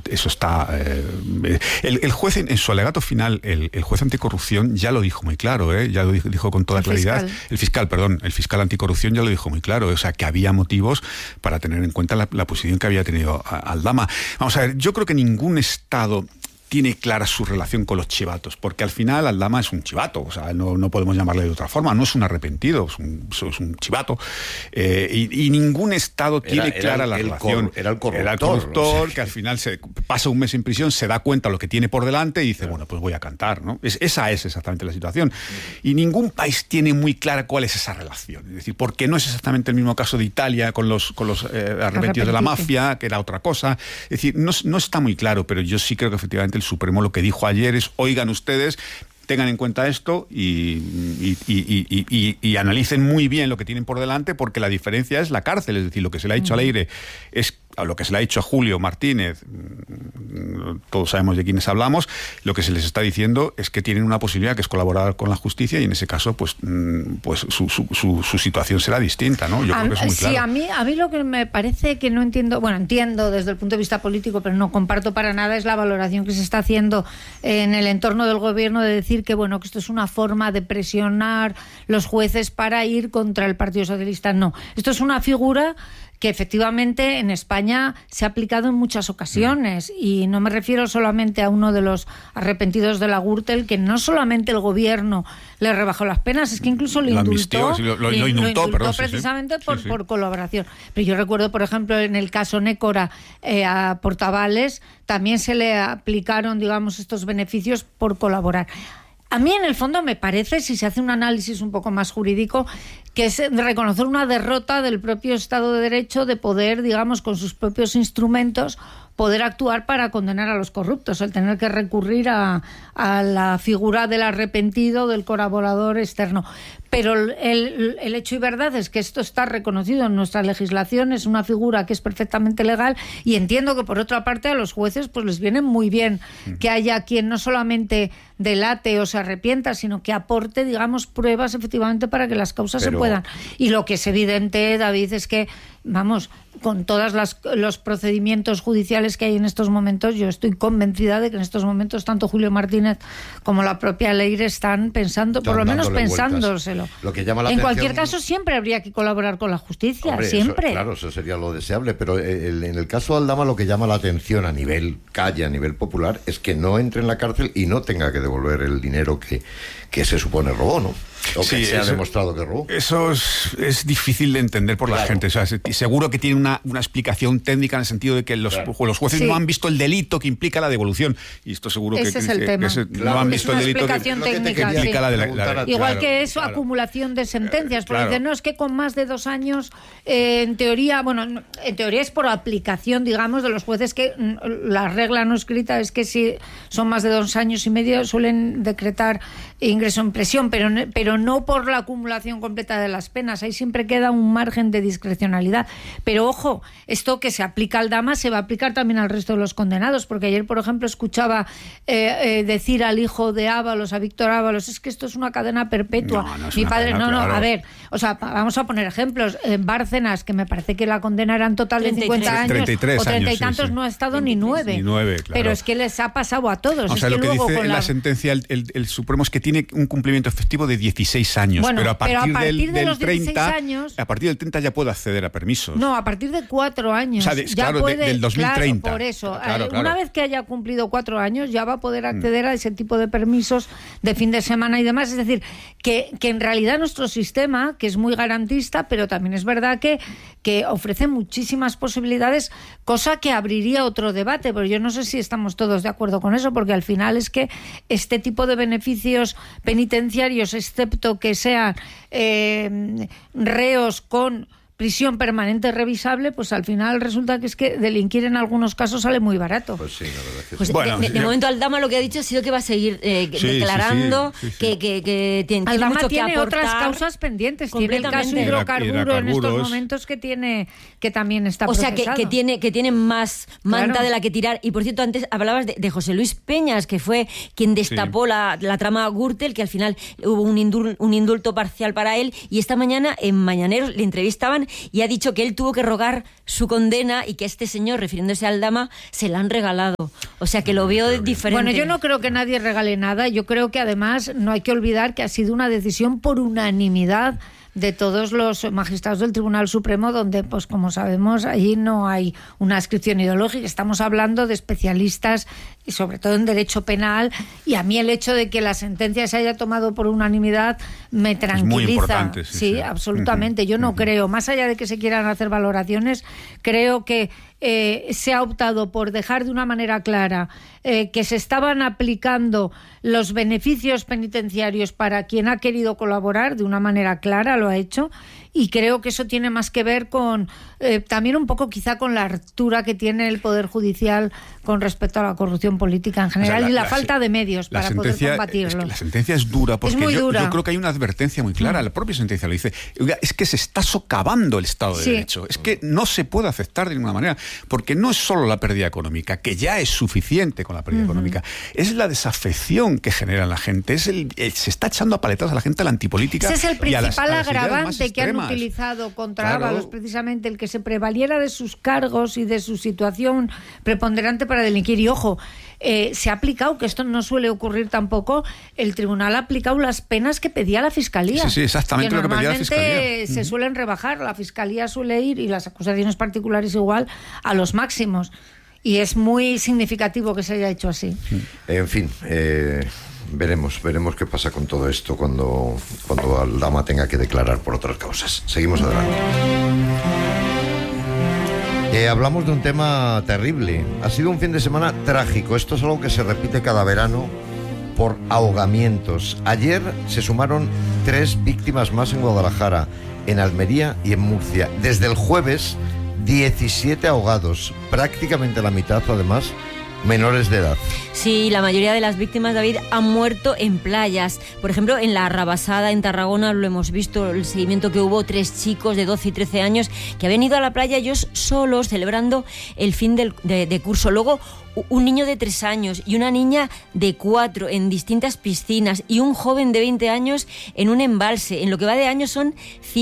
está... El juez, en su alegato final, el juez anticorrupción ya lo dijo muy claro, ya lo dijo con toda claridad. El fiscal anticorrupción ya lo dijo muy claro, o sea, que había motivos para tener en cuenta la posición que había tenido Aldama. Vamos a ver, yo creo que ningún Estado tiene clara su relación con los chivatos, porque al final Aldama es un chivato, o sea, no podemos llamarle de otra forma, no es un arrepentido, es un chivato, y ningún Estado tiene clara la relación. Era el corruptor, que al final se pasa un mes en prisión, se da cuenta de lo que tiene por delante y dice, bueno, pues voy a cantar, ¿no? Esa es exactamente la situación. Y ningún país tiene muy clara cuál es esa relación, es decir, porque no es exactamente el mismo caso de Italia con los arrepentidos de la mafia, que era otra cosa, es decir, no está muy claro, pero yo sí creo que efectivamente el Supremo lo que dijo ayer es, oigan ustedes, tengan en cuenta esto y analicen muy bien lo que tienen por delante, porque la diferencia es la cárcel, es decir, lo que se le ha dicho al aire es a lo que se le ha dicho a Julio Martínez, todos sabemos de quiénes hablamos, lo que se les está diciendo es que tienen una posibilidad, que es colaborar con la justicia, y en ese caso pues su situación será distinta, ¿no? Yo creo que es muy claro. Sí, a mí lo que me parece que no entiendo, bueno, entiendo desde el punto de vista político, pero no comparto para nada, es la valoración que se está haciendo en el entorno del gobierno de decir que, bueno, que esto es una forma de presionar los jueces para ir contra el Partido Socialista. No, esto es una figura que efectivamente en España se ha aplicado en muchas ocasiones, y no me refiero solamente a uno de los arrepentidos de la Gürtel, que no solamente el gobierno le rebajó las penas, es que incluso lo indultó, lo indultó precisamente por colaboración. Pero yo recuerdo, por ejemplo, en el caso Nécora, a Portavales también se le aplicaron, digamos, estos beneficios por colaborar. A mí, en el fondo, me parece, si se hace un análisis un poco más jurídico, que es reconocer una derrota del propio Estado de Derecho de poder, digamos, con sus propios instrumentos, poder actuar para condenar a los corruptos, el tener que recurrir a la figura del arrepentido, del colaborador externo. Pero el hecho y verdad es que esto está reconocido en nuestra legislación, es una figura que es perfectamente legal, y entiendo que, por otra parte, a los jueces pues les viene muy bien que haya quien no solamente delate o se arrepienta, sino que aporte, digamos, pruebas efectivamente para que las causas se puedan. Y lo que es evidente, David, es que, vamos, con todos los procedimientos judiciales que hay en estos momentos, yo estoy convencida de que en estos momentos tanto Julio Martínez como la propia Leire están pensando, por lo menos pensándoselo. Lo que llama la en atención... cualquier caso, siempre habría que colaborar con la justicia. Hombre, siempre. Eso sería lo deseable, pero en el caso de Aldama, lo que llama la atención a nivel calle, a nivel popular, es que no entre en la cárcel y no tenga que devolver el dinero que se supone robó, ¿no? O que se ha demostrado que robó. Eso es difícil de entender por la gente. O sea, seguro que tiene una explicación técnica, en el sentido de que los jueces no han visto el delito que implica la devolución. Y esto seguro ese es el tema. No han visto el delito que implica la devolución. Igual que eso, acumulación de sentencias. Porque dicen, no, es que con más de 2 años, en teoría es por aplicación, digamos, de los jueces, que la regla no escrita es que si son más de 2 años y medio suelen decretar ingreso en prisión, pero no por la acumulación completa de las penas. Ahí siempre queda un margen de discrecionalidad. Pero ojo, esto que se aplica al Aldama se va a aplicar también al resto de los condenados, porque ayer, por ejemplo, escuchaba decir al hijo de Ábalos, a Víctor Ábalos, es que esto es una cadena perpetua. No es Mi padre, cadena, claro. A ver, o sea, vamos a poner ejemplos. En Bárcenas, que me parece que la condena era en total de 50 años, 33 o 30 y años, tantos, no ha estado ni 9. Claro. Pero es que les ha pasado a todos. O sea, es lo que luego dice con la sentencia el Supremo es que tiene un cumplimiento efectivo de 16 años, bueno, pero a partir de los 30, 16 años... A partir del 30 ya puede acceder a permisos. No, a partir de 4 años. O sea, ya puede, del 2030. Claro, por eso. Claro. Una vez que haya cumplido 4 años, ya va a poder acceder a ese tipo de permisos de fin de semana y demás. Es decir, que en realidad nuestro sistema, que es muy garantista, pero también es verdad que ofrece muchísimas posibilidades, cosa que abriría otro debate, pero yo no sé si estamos todos de acuerdo con eso, porque al final es que este tipo de beneficios penitenciarios, excepto que sean reos con prisión permanente revisable, pues al final resulta que es que delinquir en algunos casos sale muy barato. Pues sí, la verdad es que pues sí. bueno, de momento Aldama lo que ha dicho ha sido que va a seguir declarando que tiene Aldama mucho tiene que aportar. Otras causas pendientes. Tiene el caso hidrocarburo en estos momentos que también está procesado. O sea, que tiene más manta de la que tirar. Y por cierto, antes hablabas de José Luis Peñas, que fue quien destapó la trama Gürtel, que al final hubo un indulto parcial para él. Y esta mañana en Mañaneros le entrevistaban corrupción y ha dicho que él tuvo que rogar su condena y que a este señor, refiriéndose al Aldama, se la han regalado. O sea que lo veo diferente. Bueno, yo no creo que nadie regale nada. Yo creo que además no hay que olvidar que ha sido una decisión por unanimidad de todos los magistrados del Tribunal Supremo, donde, pues como sabemos, allí no hay una adscripción ideológica. Estamos hablando de especialistas, y sobre todo en derecho penal, y a mí el hecho de que la sentencia se haya tomado por unanimidad me tranquiliza. Es muy importante, sí, absolutamente. Yo no creo, más allá de que se quieran hacer valoraciones, creo que se ha optado por dejar de una manera clara que se estaban aplicando los beneficios penitenciarios para quien ha querido colaborar, de una manera clara lo ha hecho, y creo que eso tiene más que ver con también un poco quizá con la hartura que tiene el Poder Judicial con respecto a la corrupción política en general, y la falta de medios para poder combatirlo. Es que la sentencia es dura, porque yo creo que hay una advertencia muy clara. La propia sentencia lo dice. Es que se está socavando el Estado de Derecho. Es que no se puede aceptar de ninguna manera, porque no es solo la pérdida económica, que ya es suficiente con la pérdida económica, es la desafección que genera en la gente, se está echando a paletadas a la gente a la antipolítica. Ese es el principal agravante que han utilizado contra Ábalos, precisamente el que se prevaliera de sus cargos y de su situación preponderante para delinquir. Y ojo, se ha aplicado, que esto no suele ocurrir tampoco, el tribunal ha aplicado las penas que pedía la Fiscalía. Sí, exactamente lo que pedía la Fiscalía. Normalmente se suelen rebajar, la Fiscalía suele ir, y las acusaciones particulares igual, a los máximos. Y es muy significativo que se haya hecho así. En fin, veremos qué pasa con todo esto cuando Aldama tenga que declarar por otras causas. Seguimos adelante. Hablamos de un tema terrible. Ha sido un fin de semana trágico. Esto es algo que se repite cada verano por ahogamientos. Ayer se sumaron 3 víctimas más en Guadalajara, en Almería y en Murcia. Desde el jueves, 17 ahogados, prácticamente la mitad, además, menores de edad. Sí, la mayoría de las víctimas, David, han muerto en playas. Por ejemplo, en la Rabasada, en Tarragona, lo hemos visto, el seguimiento que hubo, 3 chicos de 12 y 13 años que habían ido a la playa ellos solos, celebrando el fin de curso. Luego, un niño de 3 años y una niña de 4 en distintas piscinas, y un joven de 20 años en un embalse. En lo que va de año son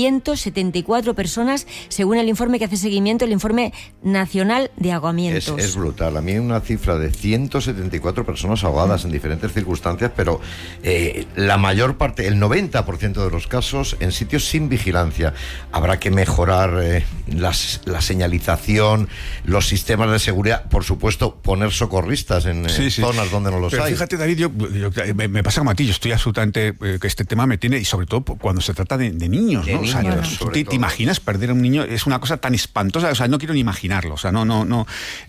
174 personas, según el informe que hace seguimiento, el Informe Nacional de Ahogamientos. Es brutal. A mí una cifra de 174 personas ahogadas en diferentes circunstancias, pero la mayor parte, el 90% de los casos, en sitios sin vigilancia. Habrá que mejorar la señalización, los sistemas de seguridad, por supuesto, poner socorristas en zonas donde no los hay. Fíjate, David, yo me pasa como a ti, yo estoy absolutamente que este tema me tiene, y sobre todo cuando se trata de niños, ¿no? ¿Te imaginas perder a un niño? Es una cosa tan espantosa, o sea, no quiero ni imaginarlo, o sea, no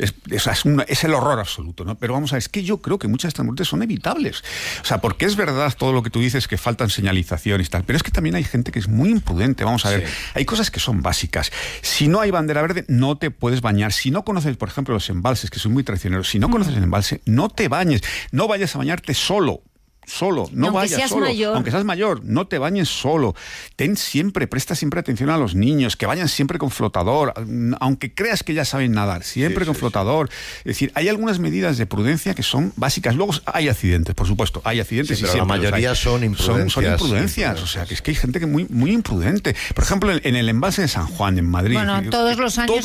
es el horror absoluto, ¿no? Pero vamos a ver, es que yo creo que muchas de estas muertes son evitables, o sea, porque es verdad todo lo que tú dices, que faltan señalizaciones y tal, pero es que también hay gente que es muy imprudente. Vamos a ver, hay cosas que son básicas. Si no hay bandera verde, no te puedes bañar. Si no conoces, por ejemplo, los embalses, que son muy traicioneros, si no conoces el embalse, no te bañes, no vayas a bañarte solo, no vayas solo, aunque seas mayor, no te bañes solo. Presta siempre atención a los niños, que vayan siempre con flotador, aunque creas que ya saben nadar, siempre con flotador. Es decir, hay algunas medidas de prudencia que son básicas. Luego hay accidentes, por supuesto, hay accidentes, pero la mayoría son imprudencias. Son imprudencias, o sea, que es que hay gente que muy, muy imprudente. Por ejemplo, en el embalse de San Juan, en Madrid. Bueno, todos los años.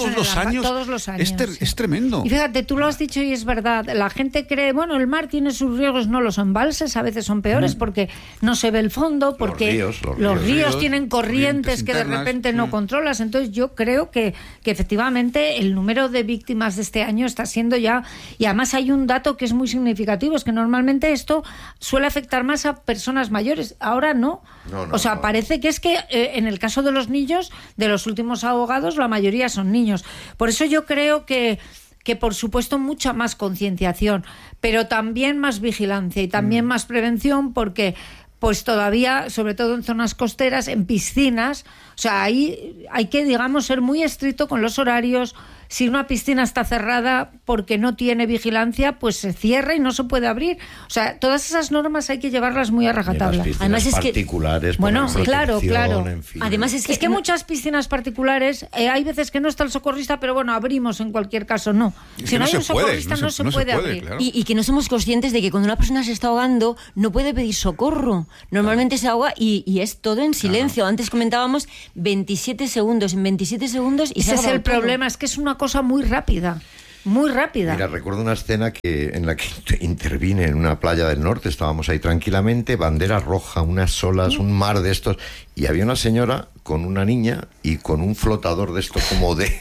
Es tremendo. Y fíjate, tú lo has dicho y es verdad. La gente cree, bueno, el mar tiene sus riesgos, no, los embalses a veces son peores porque no se ve el fondo, porque los ríos tienen corrientes que de repente no controlas. Entonces yo creo que efectivamente el número de víctimas de este año está siendo ya, y además hay un dato que es muy significativo, es que normalmente esto suele afectar más a personas mayores, ahora no. Parece que es que en el caso de los niños, de los últimos ahogados, la mayoría son niños. Por eso yo creo que por supuesto mucha más concienciación, pero también más vigilancia y también más prevención, porque pues todavía, sobre todo en zonas costeras, en piscinas, o sea, ahí hay que, digamos, ser muy estricto con los horarios, si una piscina está cerrada porque no tiene vigilancia, pues se cierra y no se puede abrir. O sea, todas esas normas hay que llevarlas muy a rajatabla. Además es particulares, que... Bueno, claro. En fin. Además es que muchas piscinas particulares, hay veces que no está el socorrista, pero bueno, abrimos en cualquier caso, no. Si no hay un socorrista no se puede abrir. Claro. Y que no somos conscientes de que cuando una persona se está ahogando no puede pedir socorro. Normalmente se ahoga y es todo en silencio. Antes comentábamos 27 segundos. En 27 segundos y ese es el problema, es que es una cosa muy rápida. Muy rápida. Mira, recuerdo una escena en la que intervine en una playa del norte, estábamos ahí tranquilamente, bandera roja, unas olas, un mar de estos, y había una señora con una niña y con un flotador de esto como de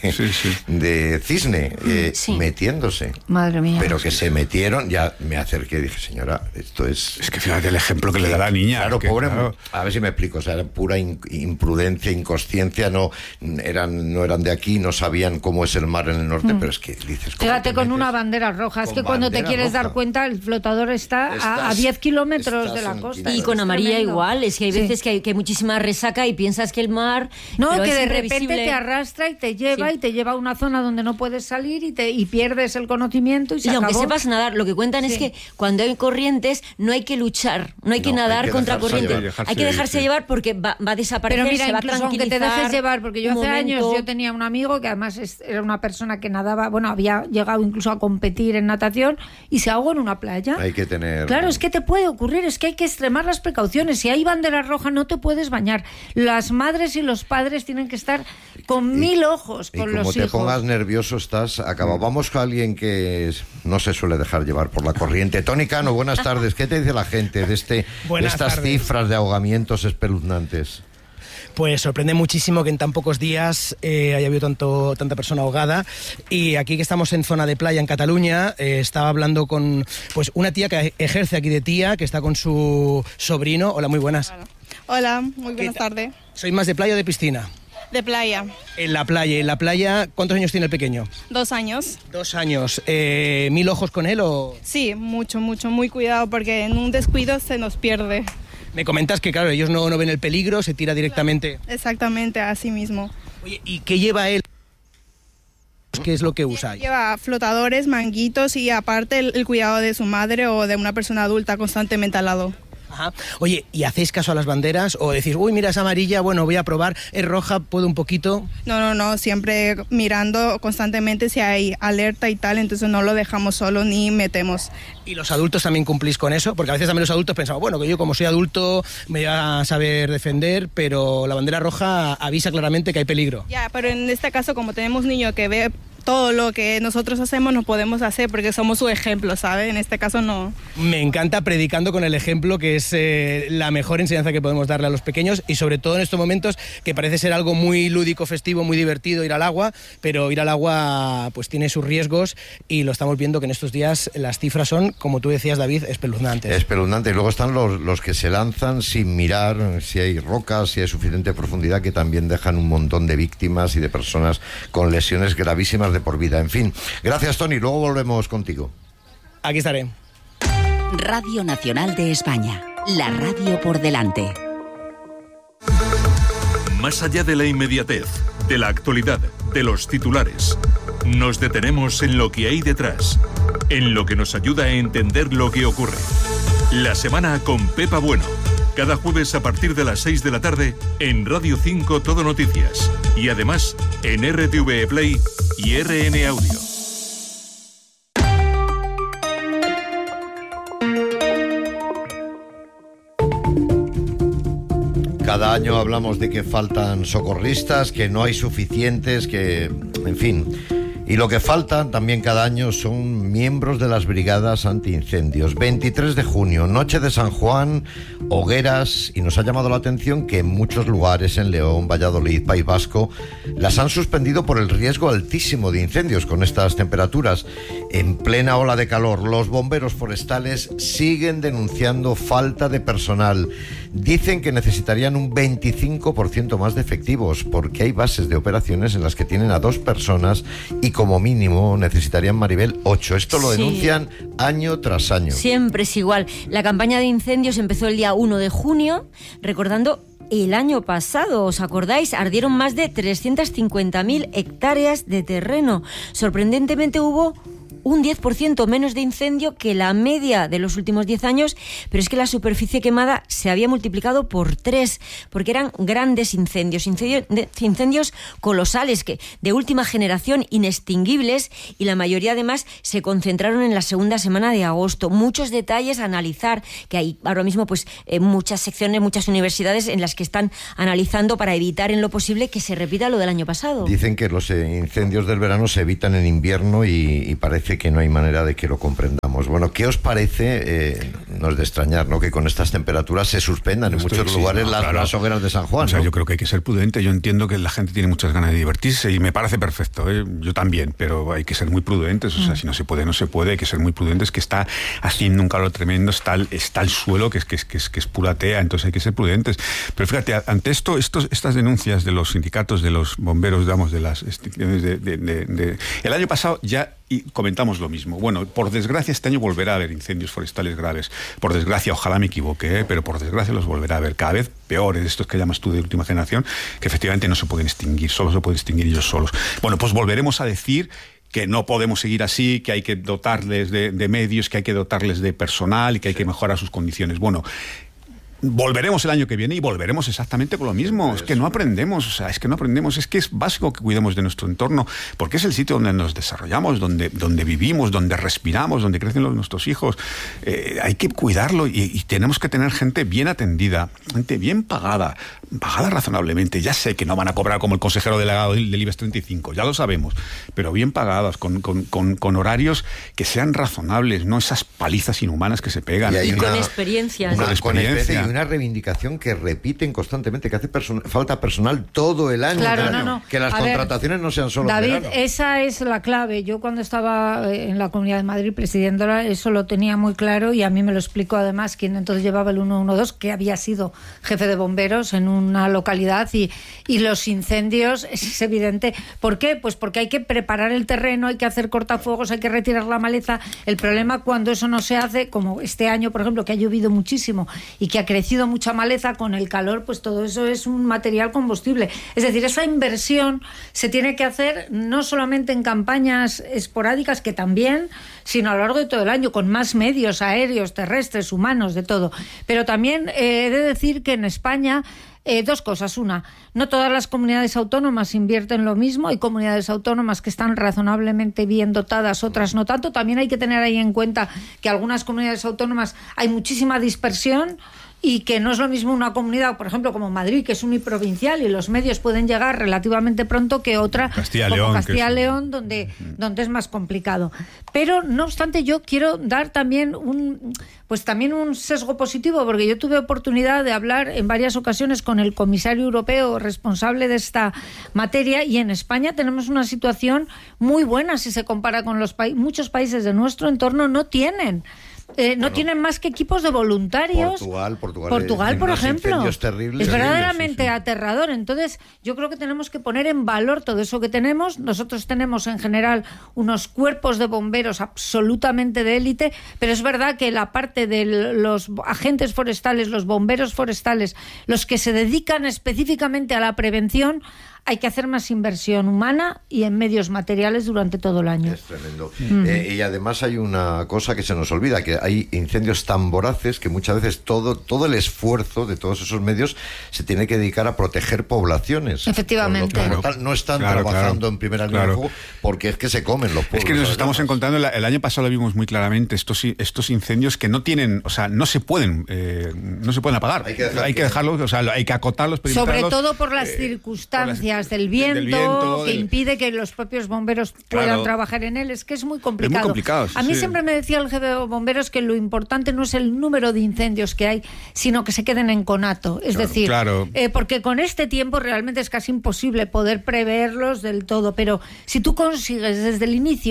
cisne, metiéndose. Madre mía. Pero que se metieron, ya me acerqué y dije, señora, esto es... Es que fíjate el ejemplo que le da la niña. Claro, pobre, a ver si me explico, o sea, era pura imprudencia, inconsciencia, no eran de aquí, no sabían cómo es el mar en el norte, pero es que dices... Fíjate con una bandera roja, es que cuando te quieres dar cuenta el flotador está a 10 kilómetros de la costa. Y con amarilla igual, es que hay veces que hay muchísima resaca y piensas que el mar... No, que de repente te arrastra y te lleva a una zona donde no puedes salir y pierdes el conocimiento y se acabó. Aunque sepas nadar, lo que cuentan es que cuando hay corrientes no hay que luchar, no hay que nadar contra corriente. Hay que dejarse llevar porque va a desaparecer, pero mira, se va a tranquilizar. Aunque te dejes llevar, porque yo hace años yo tenía un amigo que además era una persona que nadaba, bueno, había llegado incluso a competir en natación y se ahogó en una playa. Hay que tener... Claro, es que te puede ocurrir, es que hay que extremar las precauciones. Si hay bandera roja no te puedes bañar. Las madres y los padres tienen que estar con 1000 ojos con los hijos. Como te pongas nervioso estás acabado. Vamos con alguien que no se suele dejar llevar por la corriente. Tony Cano, buenas tardes. ¿Qué te dice la gente de estas cifras de ahogamientos espeluznantes? Pues sorprende muchísimo que en tan pocos días haya habido tanta persona ahogada. Y aquí que estamos en zona de playa en Cataluña, estaba hablando con una tía que ejerce aquí de tía, que está con su sobrino. Hola, muy buenas. Hola, muy buenas tardes. ¿Sois más de playa o de piscina? De playa. En la playa, ¿cuántos años tiene el pequeño? 2 años. 2 años. ¿1000 ojos con él o...? Sí, mucho, muy cuidado porque en un descuido se nos pierde. Me comentas que, claro, ellos no ven el peligro, se tira directamente. Claro, exactamente, así mismo. Oye, ¿y qué lleva él? ¿Qué es lo que usa? Lleva flotadores, manguitos y aparte el cuidado de su madre o de una persona adulta constantemente al lado. Ajá. Oye, ¿y hacéis caso a las banderas? ¿O decís, uy, mira, es amarilla, bueno, voy a probar, es roja, puedo un poquito? No, siempre mirando constantemente si hay alerta y tal, entonces no lo dejamos solo ni metemos. ¿Y los adultos también cumplís con eso? Porque a veces también los adultos pensamos, bueno, que yo como soy adulto me voy a saber defender, pero la bandera roja avisa claramente que hay peligro. Ya, pero en este caso, como tenemos niño que ve todo lo que nosotros hacemos, no podemos hacer porque somos su ejemplo, ¿sabe? En este caso no. Me encanta predicando con el ejemplo, que es la mejor enseñanza que podemos darle a los pequeños, y sobre todo en estos momentos que parece ser algo muy lúdico, festivo, muy divertido ir al agua, pero ir al agua pues tiene sus riesgos y lo estamos viendo que en estos días las cifras son, como tú decías, David, espeluznantes. Espeluznantes. Luego están los que se lanzan sin mirar si hay rocas, si hay suficiente profundidad, que también dejan un montón de víctimas y de personas con lesiones gravísimas de por vida. En fin, gracias, Tony, luego volvemos contigo. Aquí estaré. Radio Nacional de España, la radio por delante. Más allá de la inmediatez, de la actualidad, de los titulares, nos detenemos en lo que hay detrás, en lo que nos ayuda a entender lo que ocurre. La semana con Pepa Bueno. Cada jueves a partir de las 6 de la tarde en Radio 5 Todo Noticias. Y además en RTV Play y RN Audio. Cada año hablamos de que faltan socorristas, que no hay suficientes, que... en fin... Y lo que faltan también cada año son miembros de las brigadas antiincendios. 23 de junio, noche de San Juan, hogueras, y nos ha llamado la atención que en muchos lugares, en León, Valladolid, País Vasco, las han suspendido por el riesgo altísimo de incendios con estas temperaturas. En plena ola de calor, los bomberos forestales siguen denunciando falta de personal. Dicen que necesitarían un 25% más de efectivos, porque hay bases de operaciones en las que tienen a 2 personas y como mínimo necesitarían, Maribel, 8. Esto lo denuncian año tras año. Siempre es igual. La campaña de incendios empezó el día 1 de junio, recordando el año pasado. ¿Os acordáis? Ardieron más de 350.000 hectáreas de terreno. Sorprendentemente hubo un 10% menos de incendio que la media de los últimos 10 años, pero es que la superficie quemada se había multiplicado por 3, porque eran grandes incendios colosales, que de última generación, inextinguibles, y la mayoría además se concentraron en la segunda semana de agosto. Muchos detalles a analizar, que hay ahora mismo pues muchas secciones, muchas universidades en las que están analizando para evitar en lo posible que se repita lo del año pasado. Dicen que los incendios del verano se evitan en invierno y parece que no hay manera de que lo comprendamos. Bueno, ¿qué os parece? No es de extrañar, ¿no?, que con estas temperaturas se suspendan en muchos lugares las hogueras de San Juan. O sea, ¿no? Yo creo que hay que ser prudente. Yo entiendo que la gente tiene muchas ganas de divertirse y me parece perfecto, ¿eh? Yo también, pero hay que ser muy prudentes. O sea, si no se puede, no se puede. Hay que ser muy prudentes, que está haciendo un calor tremendo, está el suelo que es pura tea, entonces hay que ser prudentes. Pero fíjate, ante estas denuncias de los sindicatos, de los bomberos, digamos, de las extinciones el año pasado ya comentamos lo mismo. Bueno, por desgracia este año volverá a haber incendios forestales graves. Por desgracia, ojalá me equivoque, pero por desgracia los volverá a haber cada vez peores, estos que llamas tú de última generación, que efectivamente no se pueden extinguir, solo se pueden extinguir ellos solos. Bueno, pues volveremos a decir que no podemos seguir así, que hay que dotarles de medios, que hay que dotarles de personal y que hay que mejorar sus condiciones. Bueno, volveremos el año que viene y volveremos exactamente con lo mismo. Es que no aprendemos, es que es básico que cuidemos de nuestro entorno, porque es el sitio donde nos desarrollamos, donde vivimos, donde respiramos, donde crecen nuestros hijos. Hay que cuidarlo y tenemos que tener gente bien atendida, gente bien pagada razonablemente. Ya sé que no van a cobrar como el consejero delegado del IBEX 35, ya lo sabemos, pero bien pagadas, con horarios que sean razonables, no esas palizas inhumanas que se pegan. Y con experiencias. Una reivindicación que repiten constantemente, que hace falta personal todo el año. Claro, que las contrataciones no sean solo David, verano. esa es la clave. Yo cuando estaba en la Comunidad de Madrid presidiéndola, eso lo tenía muy claro, y a mí me lo explicó además quien entonces llevaba el 112, que había sido jefe de bomberos en una localidad, y los incendios, es evidente. ¿Por qué? Pues porque hay que preparar el terreno, hay que hacer cortafuegos, hay que retirar la maleza. El problema cuando eso no se hace, como este año, por ejemplo, que ha llovido muchísimo y que ha crecido mucha maleza con el calor, pues todo eso es un material combustible. Es decir, esa inversión se tiene que hacer no solamente en campañas esporádicas, que también, sino a lo largo de todo el año, con más medios aéreos, terrestres, humanos, de todo. Pero también he de decir que en España dos cosas. Una, no todas las comunidades autónomas invierten lo mismo. Hay comunidades autónomas que están razonablemente bien dotadas, otras no tanto. También hay que tener ahí en cuenta que algunas comunidades autónomas hay muchísima dispersión, y que no es lo mismo una comunidad, por ejemplo, como Madrid, que es uniprovincial y los medios pueden llegar relativamente pronto, que otra como Castilla-León, donde es más complicado. Pero, no obstante, yo quiero dar también un sesgo positivo, porque yo tuve oportunidad de hablar en varias ocasiones con el comisario europeo responsable de esta materia, y en España tenemos una situación muy buena si se compara con muchos países de nuestro entorno. No tienen más que equipos de voluntarios. Portugal, por ejemplo. Es verdaderamente aterrador. Entonces, yo creo que tenemos que poner en valor todo eso que tenemos. Nosotros tenemos en general unos cuerpos de bomberos absolutamente de élite, pero es verdad que la parte de los agentes forestales, los bomberos forestales, los que se dedican específicamente a la prevención, hay que hacer más inversión humana y en medios materiales durante todo el año. Es tremendo. Y además hay una cosa que se nos olvida, que hay incendios tan voraces que muchas veces todo el esfuerzo de todos esos medios se tiene que dedicar a proteger poblaciones. Efectivamente. No están trabajando en primera línea de fuego, porque es que se comen los pueblos. Es que nos estamos encontrando, el año pasado lo vimos muy claramente, estos incendios que no tienen, o sea, no se pueden apagar. Hay que dejarlos, o sea, hay que acotarlos, sobre todo por las circunstancias del viento, que impide que los propios bomberos puedan trabajar en él. Es que es muy complicado. Es muy complicado, a mí siempre me decía el jefe de bomberos que lo importante no es el número de incendios que hay, sino que se queden en conato. Es decir, porque con este tiempo realmente es casi imposible poder preverlos del todo. Pero si tú consigues desde el inicio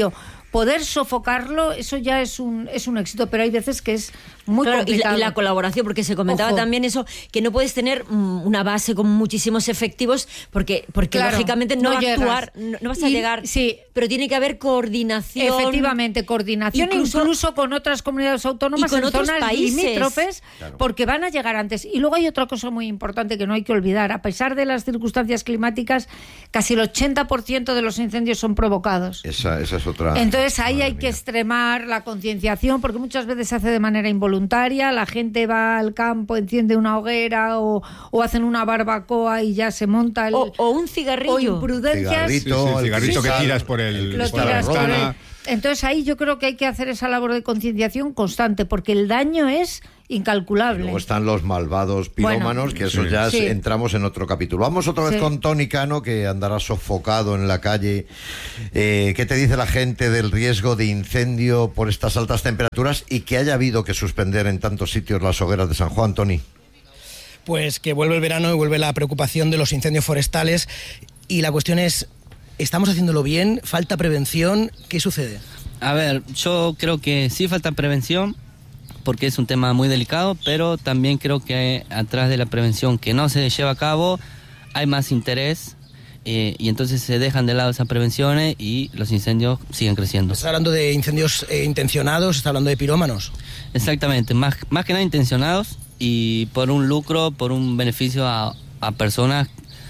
poder sofocarlo, eso ya es un éxito, pero hay veces que es muy complicado. Y la colaboración, porque se comentaba también eso, que no puedes tener una base con muchísimos efectivos, porque claro, lógicamente no va a actuar, no vas a llegar, pero tiene que haber coordinación. Efectivamente, coordinación incluso con otras comunidades autónomas y con en otros zonas países limítrofes, porque van a llegar antes. Y luego hay otra cosa muy importante que no hay que olvidar: a pesar de las circunstancias climáticas, casi el 80% de los incendios son provocados. Esa es otra. Entonces ahí hay que extremar la concienciación, porque muchas veces se hace de manera involuntaria, la gente va al campo, enciende una hoguera o hacen una barbacoa y ya se monta o un cigarrillo. O imprudencias. El cigarrito que tiras por la ventana. Entonces ahí yo creo que hay que hacer esa labor de concienciación constante, porque el daño es incalculable. Y luego están los malvados pirómanos, que eso ya entramos en otro capítulo. Vamos otra vez con Toni Cano, que andará sofocado en la calle. ¿Qué te dice la gente del riesgo de incendio por estas altas temperaturas y que haya habido que suspender en tantos sitios las hogueras de San Juan, Toni? Pues que vuelve el verano y vuelve la preocupación de los incendios forestales, y la cuestión es: ¿estamos haciéndolo bien? ¿Falta prevención? ¿Qué sucede? A ver, yo creo que sí falta prevención, porque es un tema muy delicado, pero también creo que atrás de la prevención que no se lleva a cabo hay más interés, y entonces se dejan de lado esas prevenciones y los incendios siguen creciendo. ¿Estás hablando de incendios intencionados? ¿Estás hablando de pirómanos? Exactamente, más que nada intencionados y por un lucro, por un beneficio a personas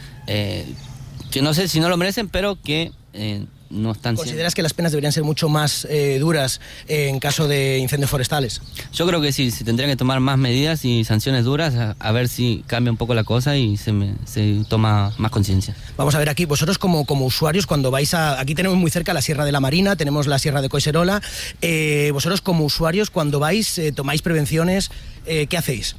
que no sé si no lo merecen, pero que no están. ¿Consideras que las penas deberían ser mucho más duras en caso de incendios forestales? Yo creo que sí, se tendrían que tomar más medidas y sanciones duras, a ver si cambia un poco la cosa y se toma más conciencia. Vamos a ver aquí, vosotros como usuarios, cuando vais aquí tenemos muy cerca la Sierra de la Marina, tenemos la Sierra de Collserola, vosotros como usuarios, cuando vais, tomáis prevenciones, ¿qué hacéis?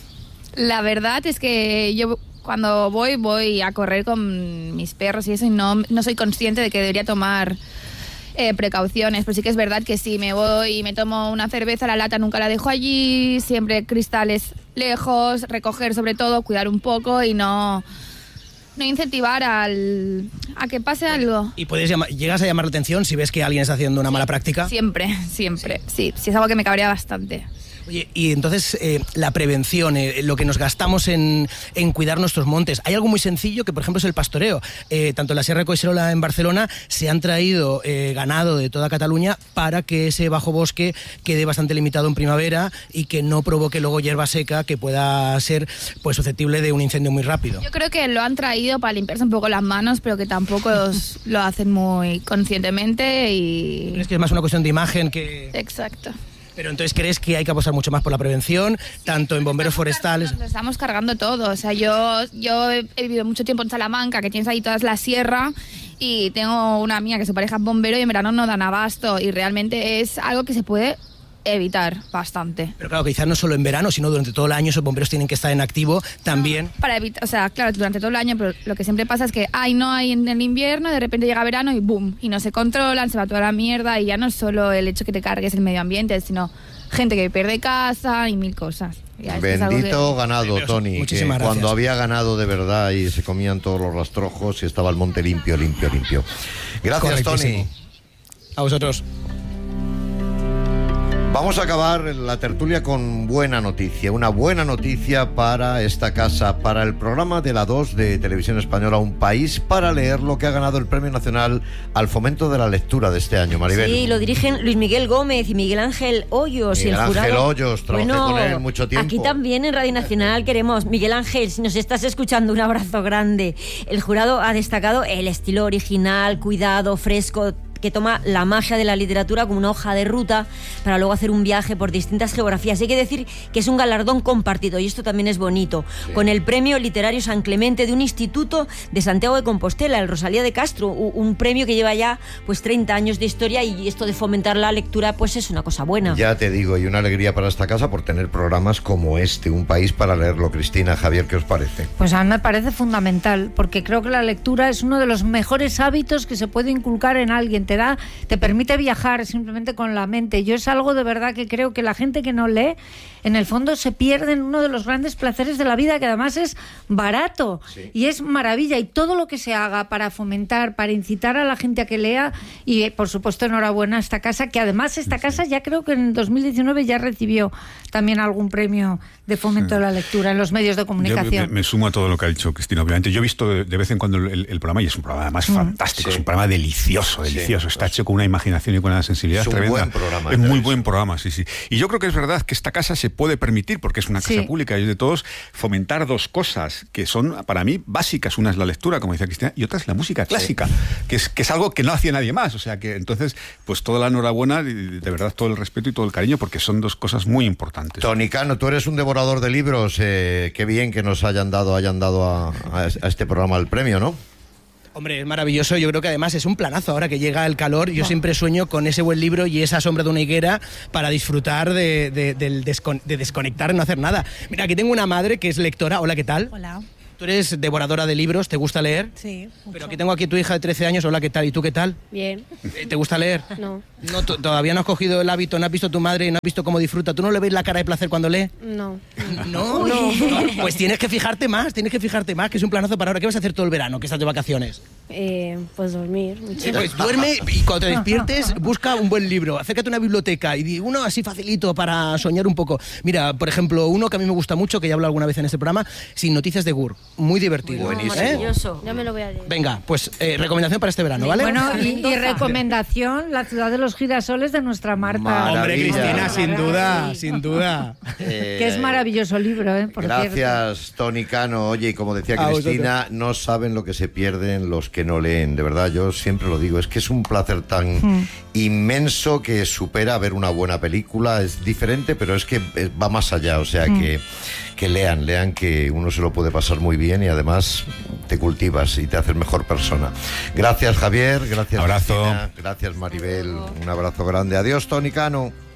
La verdad es que yo cuando voy a correr con mis perros y eso, y no soy consciente de que debería tomar precauciones, pero sí que es verdad que si me voy y me tomo una cerveza, la lata nunca la dejo allí, siempre cristales lejos, recoger sobre todo, cuidar un poco y no incentivar a que pase algo. ¿Y llegas a llamar la atención si ves que alguien está haciendo una mala práctica? Siempre, sí, es algo que me cabrea bastante. Oye, y entonces la prevención, lo que nos gastamos en cuidar nuestros montes, hay algo muy sencillo que por ejemplo es el pastoreo. Tanto en la Sierra de Collserola en Barcelona se han traído ganado de toda Cataluña para que ese bajo bosque quede bastante limitado en primavera y que no provoque luego hierba seca que pueda ser pues susceptible de un incendio muy rápido. Yo creo que lo han traído para limpiarse un poco las manos, pero que tampoco lo hacen muy conscientemente y... ¿Crees que es más una cuestión de imagen que...? Exacto. Pero entonces, ¿crees que hay que apostar mucho más por la prevención, tanto en bomberos forestales? Nos estamos cargando todo. O sea, yo he vivido mucho tiempo en Salamanca, que tienes ahí toda la sierra, y tengo una amiga que su pareja es bombero y en verano no dan abasto, y realmente es algo que se puede evitar bastante. Pero claro, quizás no solo en verano, sino durante todo el año esos bomberos tienen que estar en activo también. Para evitar, o sea, claro, durante todo el año, pero lo que siempre pasa es que no hay en el invierno, de repente llega verano y boom, y no se controlan, se va toda la mierda, y ya no es solo el hecho que te cargues el medio ambiente, sino gente que pierde casa y mil cosas. Bendito ganado, Toni, que cuando había ganado de verdad y se comían todos los rastrojos y estaba el monte limpio. Gracias, Toni. A vosotros. Vamos a acabar la tertulia con buena noticia, una buena noticia para esta casa, para el programa de la 2 de Televisión Española, Un País para Leer, lo que ha ganado el Premio Nacional al Fomento de la Lectura de este año, Maribel. Sí, lo dirigen Luis Miguel Gómez y Miguel Ángel Hoyos. Miguel y el jurado... Ángel Hoyos, trabajé con él mucho tiempo. Aquí también en Radio Nacional queremos, Miguel Ángel, si nos estás escuchando, un abrazo grande. El jurado ha destacado el estilo original, cuidado, fresco, que toma la magia de la literatura como una hoja de ruta para luego hacer un viaje por distintas geografías. Hay que decir que es un galardón compartido, y esto también es bonito, con el Premio Literario San Clemente de un instituto de Santiago de Compostela, el Rosalía de Castro, un premio que lleva ya pues 30 años de historia, y esto de fomentar la lectura pues es una cosa buena. Ya te digo, y una alegría para esta casa por tener programas como este, Un País para Leerlo. Cristina, Javier, ¿qué os parece? Pues a mí me parece fundamental, porque creo que la lectura es uno de los mejores hábitos que se puede inculcar en alguien. te permite viajar simplemente con la mente. Yo es algo de verdad que creo que la gente que no lee, en el fondo se pierde en uno de los grandes placeres de la vida, que además es barato y es maravilla. Y todo lo que se haga para fomentar, para incitar a la gente a que lea, y por supuesto enhorabuena a esta casa, que además esta casa ya creo que en 2019 ya recibió también algún premio de fomento de la lectura en los medios de comunicación. Yo me sumo a todo lo que ha dicho Cristina, obviamente. Yo he visto de vez en cuando el programa, y es un programa además fantástico, es un programa delicioso, está hecho con una imaginación y con una sensibilidad tremenda. Es muy buen programa, sí. Y yo creo que es verdad que esta casa se puede permitir, porque es una casa pública y es de todos, fomentar dos cosas que son para mí básicas. Una es la lectura, como decía Cristina, y otra es la música clásica, que es algo que no hacía nadie más. O sea que entonces, pues toda la enhorabuena y de verdad todo el respeto y todo el cariño, porque son dos cosas muy importantes. Tony Cano, tú eres un devorador de libros, qué bien que nos hayan dado a este programa el premio, ¿no? Hombre, es maravilloso. Yo creo que además es un planazo ahora que llega el calor. Yo siempre sueño con ese buen libro y esa sombra de una higuera para disfrutar de desconectar y no hacer nada. Mira, aquí tengo una madre que es lectora. Hola, ¿qué tal? Hola. Tú eres devoradora de libros, ¿te gusta leer? Sí. Mucho. Pero aquí tengo aquí tu hija de 13 años. Hola, ¿qué tal? ¿Y tú qué tal? Bien. ¿Te gusta leer? No. No, todavía no has cogido el hábito, no has visto a tu madre, no has visto cómo disfruta. ¿Tú no le ves la cara de placer cuando lee? No. No. Pues tienes que fijarte más, que es un planazo para ahora. ¿Qué vas a hacer todo el verano, que estás de vacaciones? Pues dormir. Mucho. Pues duerme y cuando te despiertes busca un buen libro, acércate a una biblioteca y di uno así facilito para soñar un poco. Mira, por ejemplo, uno que a mí me gusta mucho, que ya he hablado alguna vez en este programa, Sin noticias de Gur. Muy divertido. Maravilloso. Ya me lo voy a leer. Venga, pues recomendación para este verano, ¿vale? Bueno, y recomendación, La ciudad de los girasoles de nuestra Marta. Maravilla. Hombre, Cristina, sin duda. Que es maravilloso libro, por gracias, cierto. Tony Cano. Oye, y como decía Cristina, no saben lo que se pierden los que no leen. De verdad, yo siempre lo digo, es que es un placer tan inmenso que supera ver una buena película. Es diferente, pero es que va más allá. O sea, que lean, que uno se lo puede pasar muy bien y además te cultivas y te haces mejor persona. Gracias, Javier. Gracias, abrazo. Cristina, gracias, Maribel. Un abrazo grande. Adiós, Tony Cano.